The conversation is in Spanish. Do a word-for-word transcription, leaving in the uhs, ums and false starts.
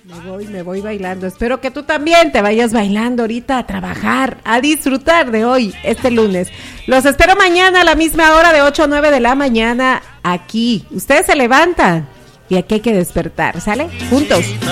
Me voy, me voy bailando. Espero que tú también te vayas bailando ahorita a trabajar, a disfrutar de hoy, este lunes. Los espero mañana a la misma hora de ocho a nueve de la mañana aquí. Ustedes se levantan y aquí hay que despertar, ¿sale? Juntos.